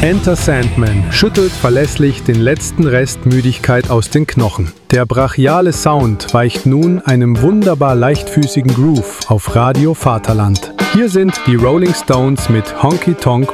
Enter Sandman schüttelt verlässlich den letzten Rest Müdigkeit aus den Knochen. Der brachiale Sound weicht nun einem wunderbar leichtfüßigen Groove auf Radio Vaterland. Hier sind die Rolling Stones mit Honky Tonk